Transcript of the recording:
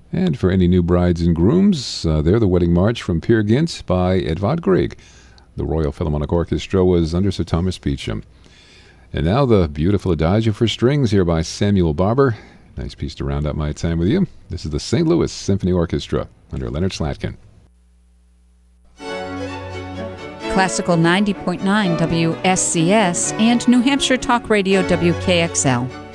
And for any new brides and grooms, they're the Wedding March from Peer Gynt by Edvard Grieg. The Royal Philharmonic Orchestra was under Sir Thomas Beecham. And now the beautiful Adagio for Strings here by Samuel Barber. Nice piece to round up my time with you. This is the St. Louis Symphony Orchestra under Leonard Slatkin. Classical 90.9 WSCS and New Hampshire Talk Radio WKXL.